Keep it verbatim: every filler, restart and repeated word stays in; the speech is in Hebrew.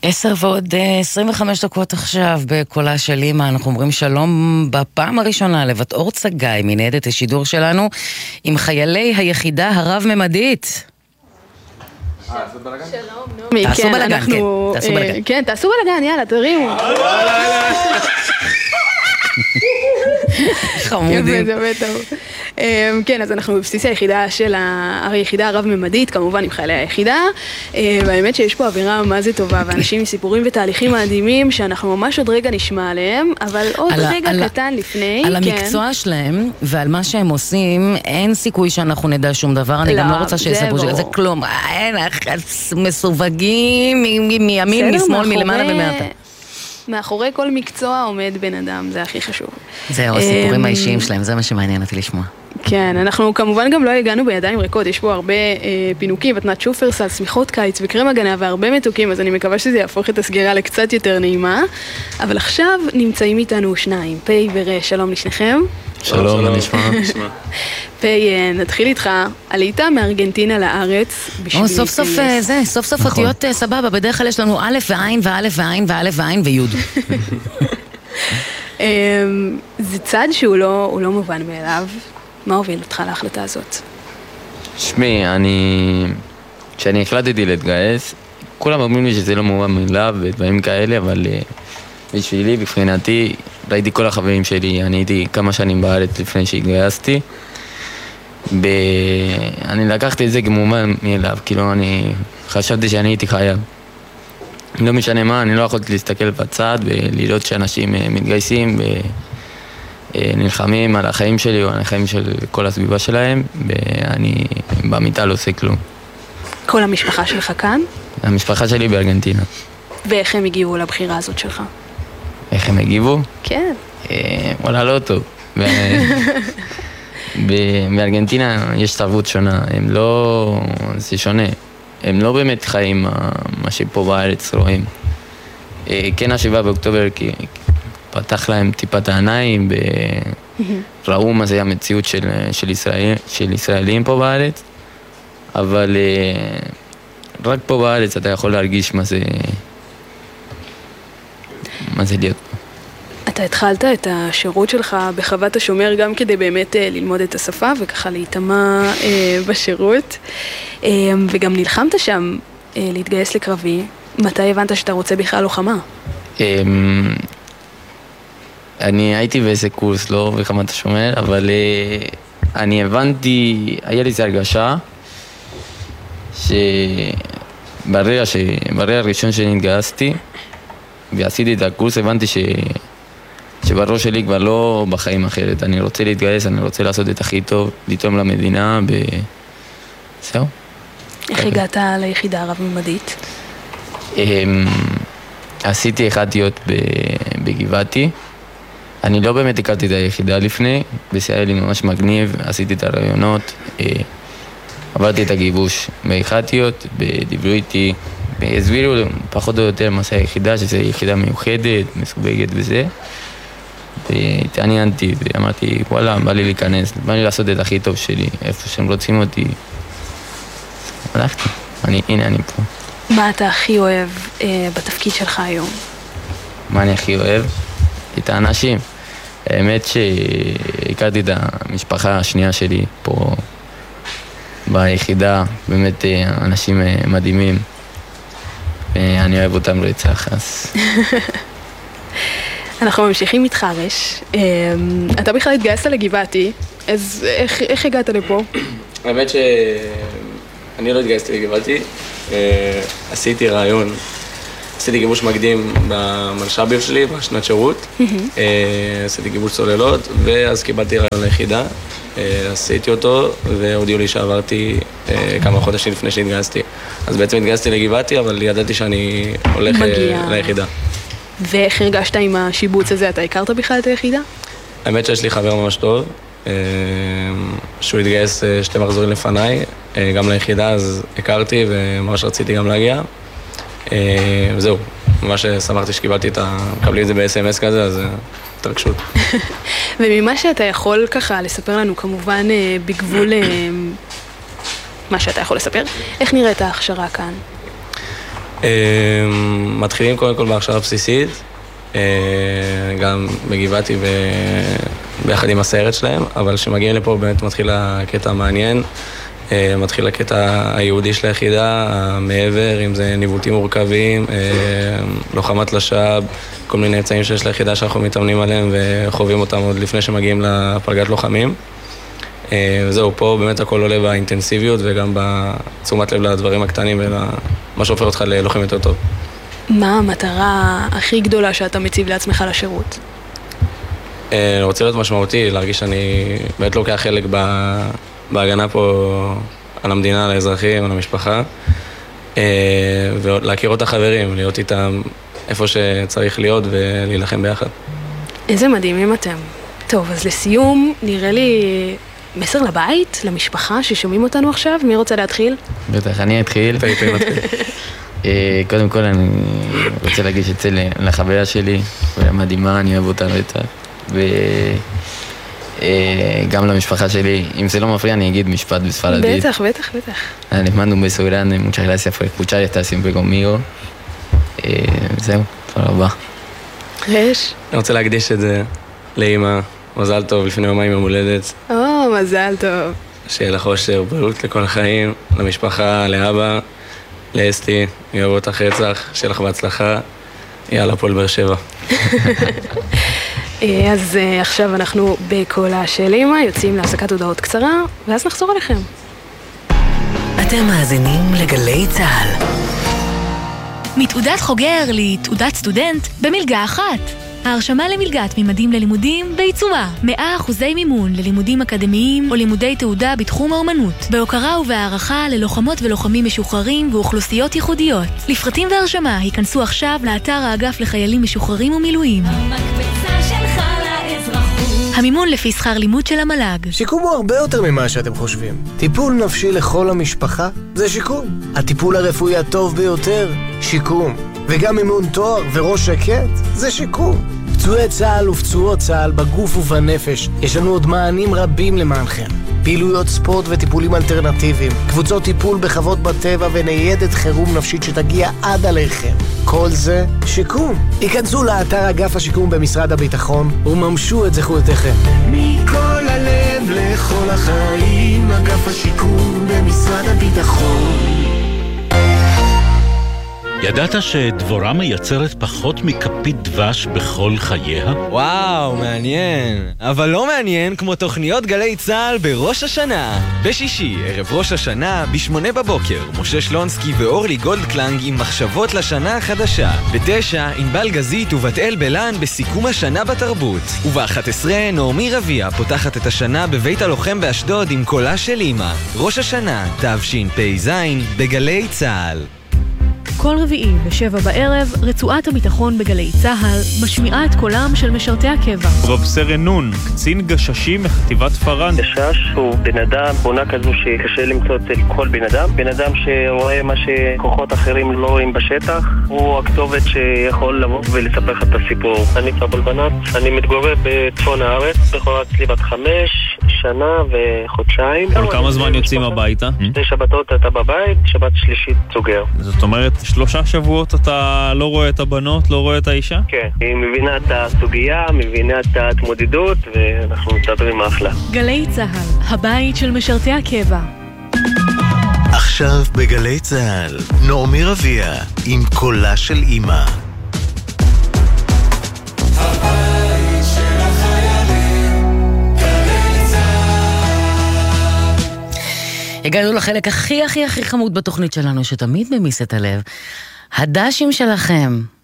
עשר ועוד עשרים וחמש דקות עכשיו בקולה של אמא. אנחנו אומרים שלום בפעם הראשונה לבת אור צגאי, מנהלת השידור שלנו, עם חיילי היחידה הרב-ממדית. שלום, נעמי. תעשו בלגן, כן. תעשו בלגן. כן, תעשו בלגן, יאללה, תרימו. חמודים. זה בטח. כן, אז אנחנו בבסיס היחידה של היחידה הרב-ממדית, כמובן עם חיילי היחידה, והאמת שיש פה אווירה מה זה טובה, ואנשים עם סיפורים ותהליכים מדהימים שאנחנו ממש עוד רגע נשמע עליהם, אבל עוד רגע קטן לפני. על המקצוע שלהם ועל מה שהם עושים, אין סיכוי שאנחנו נדע שום דבר, אני גם לא רוצה שיספרו שזה כלום, אין, מסווגים מימין, משמאל, מלמעלה ומטה. מאחורי כל מקצוע עומד בן אדם, זה הכי חשוב. זהו, הסיפורים האישיים שלהם, זה מה שמעניין אותי לשמוע. כן, אנחנו כמובן גם לא הגענו בידיים ריקות, יש פה הרבה אה, פינוקים, מתנת שופרסל, סמיכות קיץ וקרם הגנה והרבה מתוקים, אז אני מקווה שזה יהפוך את הסגירה לקצת יותר נעימה. אבל עכשיו נמצאים איתנו שניים, פי ורש, שלום לשניכם. שלום, מה נשמע? פי, נתחיל איתך, עלית מארגנטינה לארץ בשביל... סוף סוף זה, סוף סוף אותיות סבבה, בדרך כלל יש לנו א' ועין וא' ועין וא' ועין ויוד. זה צד שהוא לא, לא מובן מאליו. מה הוביל אותך להחלטה הזאת? שמי, אני... כשאני החלטתי להתגייס, כולם אומרים לי שזה לא מובן מאליו ודברים כאלה, אבל בשבילי, בבחינתי, ראיתי כל החברים שלי, אני הייתי כמה שנים בארץ לפני שהתגייסתי, ב... אני לקחתי את זה כמובן מאליו, כאילו אני חשבתי שאני הייתי חייב. לא משנה מה, אני לא יכולתי להסתכל בצד ולראות שאנשים מתגייסים ונלחמים על החיים שלי או על החיים של כל הסביבה שלהם, ואני במיטה לא עושה כלום. כל המשפחה שלך כאן? המשפחה שלי בארגנטינה. ואיך הם הגיבו לבחירה הזאת שלך? איך הם הגיבו? כן. וואלה, לא טוב. בארגנטינה יש תרבות שונה, הם לא... זה שונה. הם לא באמת חיים מה שפה בארץ רואים. כן, השבעה באוקטובר פתח להם טיפת העיניים, וראו מה זה המציאות של, של, ישראל, של ישראלים פה בארץ, אבל רק פה בארץ אתה יכול להרגיש מה זה, מה זה להיות פה. אתה התחלת את השירות שלך בחוות השומר גם כדי באמת אה, ללמוד את השפה וככה להתאמה אה, בשירות, אה, וגם נלחמת שם אה, להתגייס לקרבי. מתי הבנת שאתה רוצה בכלל לוחמה? אה, אני הייתי באיזה קורס, לא בחוות השומר, אבל אה, אני הבנתי, היה לי איזו הרגשה שברגע ש... ברגע הראשון שנתגייסתי ועשיתי את הקורס, הבנתי ש... שבראש שלי כבר לא בחיים אחרת, אני רוצה להתגייס, אני רוצה לעשות את הכי טוב, לתרום למדינה, וזהו. איך הגעת ליחידה הרב-ממדית? עשיתי אחתיות בגבעתי, אני לא באמת הכרתי את היחידה לפני, והיה לי ממש מגניב, עשיתי את הרעיונות, עברתי את הגיבוש באחתיות, דיברו איתי, והסבירו פחות או יותר מה זה היחידה, שזו יחידה מיוחדת, מסווגת וזה. והתעניינתי ואמרתי, וואלה, בא לי להיכנס, בא לי לעשות את הכי טוב שלי, איפה שהם רוצים אותי. הלכתי, אני, הנה אני פה. מה אתה הכי אוהב אה, בתפקיד שלך היום? מה אני הכי אוהב? את האנשים. האמת שהכרתי את המשפחה השנייה שלי פה ביחידה, באמת אנשים מדהימים, ואני אוהב אותם רצח, אז... אנחנו ממשיכים איתך רש. אתה בכלל התגייסת לגבעתי, אז איך, איך הגעת לפה? האמת שאני לא התגייסתי לגבעתי, עשיתי רעיון, עשיתי גיבוש מקדים במלש"ביות שלי, בשנת שירות, עשיתי גיבוש צוללות, ואז קיבלתי רעיון ליחידה, עשיתי אותו, והודיעו לי שעברתי כמה חודשים לפני שהתגייסתי. אז בעצם התגייסתי לגבעתי, אבל ידעתי שאני הולך ליחידה. ואיך הרגשת עם השיבוץ הזה? אתה הכרת בכלל את היחידה? האמת שיש לי חבר ממש טוב, שהוא התגייס שתי מחזורים לפניי, גם ליחידה, אז הכרתי וממש רציתי גם להגיע. וזהו, ממש שמחתי שקיבלתי את ה... מקבלי את זה ב-אס אם אס כזה, אז התרגשות. וממה שאתה יכול ככה לספר לנו, כמובן בגבול מה שאתה יכול לספר, איך נראית ההכשרה כאן? מתחילים קודם כל בהכשרה בסיסית, גם בגבעתי ביחד עם הסיירת שלהם, אבל כשמגיעים לפה באמת מתחיל הקטע המעניין, מתחיל הקטע היהודי של היחידה, המעבר, אם זה ניווטים מורכבים, לוחמת לשב, כל מיני אמצעים שיש ליחידה שאנחנו מתאמנים עליהם וחווים אותם עוד לפני שמגיעים לפלגת לוחמים. וזהו, פה באמת הכל עולה באינטנסיביות וגם בתשומת לב לדברים הקטנים ומה שהופך אותך ללוחם יותר טוב. מה המטרה הכי גדולה שאתה מציב לעצמך לשירות? אני רוצה להיות משמעותי, להרגיש שאני באמת לוקח חלק בהגנה פה על המדינה, על האזרחים, על המשפחה, ולהכיר אותה חברים, להיות איתם איפה שצריך להיות ולהילחם ביחד. איזה מדהימים אתם. טוב, אז לסיום, נראה לי מסר לבית, למשפחה ששומעים אותנו עכשיו. מי רוצה להתחיל? בטח, אני אתחיל. פייפי מתחיל. קודם כל אני רוצה להגיד שצא לחוויה שלי, חוויה מדהימה, אני אוהב אותה רצח. וגם למשפחה שלי, אם זה לא מפריע אני אגיד משפט בספרדית. בטח, בטח, בטח. Les mando un beso grande, muchas gracias por escuchar y estar siempre conmigo. זהו, תודה רבה. יש? אני רוצה להקדיש את זה לאמא, מזל טוב לפני יומיים יום הולדת. או, מזל טוב. שיהיה לך אושר, בריאות לכל החיים, למשפחה, לאבא, לאסתי, אני אוהב אותך רצח, שיהיה לך בהצלחה, יאללה, הפועל באר שבע. אז עכשיו אנחנו בקולה של אמא, יוצאים להפסקת הודעות קצרה, ואז נחזור אליכם. אתם מאזינים לגלי צהל. מתעודת חוגר לתעודת סטודנט במלגה אחת. ההרשמה למלגת ממדים ללימודים בעיצומה. מאה אחוזי מימון ללימודים אקדמיים או לימודי תעודה בתחום האומנות. בהוקרה ובהערכה ללוחמות ולוחמים משוחררים ואוכלוסיות ייחודיות. לפרטים והרשמה היכנסו עכשיו לאתר האגף לחיילים משוחררים ומילואים. המקבצה שלך לאזרחות. המימון לפי שכר לימוד של המל"ג. שיקום הוא הרבה יותר ממה שאתם חושבים. טיפול נפשי לכל המשפחה זה שיקום. הטיפול הרפואי הטוב ביותר, שיקום. וגם אימון תואר וראש שקט זה שיקום. פצועי צה"ל ופצועות צה"ל בגוף ובנפש, יש לנו עוד מענים רבים למענכם. פעילויות ספורט וטיפולים אלטרנטיביים, קבוצות טיפול בחוות בטבע וניידת חירום נפשית שתגיע עד עליכם. כל זה שיקום. היכנסו לאתר אגף השיקום במשרד הביטחון וממשו את זכויותיכם. מכל הלב לכל החיים, אגף השיקום במשרד הביטחון. ידעת שדבורה מייצרת פחות מכפית דבש בכל חייה? וואו, מעניין. אבל לא מעניין כמו תוכניות גלי צהל בראש השנה. בשישי, ערב ראש השנה, בשמונה בבוקר, משה שלונסקי ואורלי גולדקלנג עם מחשבות לשנה החדשה. בתשע, ענבל גזית ובת אל בלן בסיכום השנה בתרבות. ובאחת עשרה, נעמי רביע פותחת את השנה בבית הלוחם באשדוד עם קולה של אמא. ראש השנה, תשפ"ז, בגלי צהל. כל רביעי בשבע בערב, רצועת הביטחון בגלי צהל משמיעה את קולם של משרתי הקבע. רב סרן נון, קצין גששים מחטיבת פרן. גשש הוא בן אדם, בונה כזו שקשה למצוא אצל כל בן אדם. בן אדם שרואה מה שכוחות אחרים לא רואים בשטח. הוא הכתובת שיכול לבוא ולספר לך את הסיפור. אני פבל בנת, אני מתגורר בצפון הארץ, בחורה אצלי בת חמש, שנה וחודשיים. כל כמה זמן יוצאים הביתה? שתי שבתות אתה בבית, שבת שלישית סוגר. זאת אומרת, שלושה שבועות אתה לא רואה את הבנות, לא רואה את האישה? כן, היא מבינה את הסוגיה, מבינה את ההתמודדות, ואנחנו מדברים אחלה. גלי צהל, הבית של משרתי הקבע. עכשיו בגלי צהל, נעמי רביע עם קולה של אמא. הבית של החיילים, גלי צהל. הגענו לחלק הכי הכי הכי חמוד בתוכנית שלנו, שתמיד ממיס את הלב. הדשים שלכם.